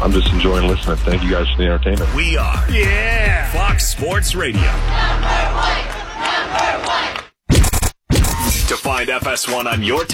I'm just enjoying listening. Thank you guys for the entertainment. We are Fox Sports Radio. To find FS1 on your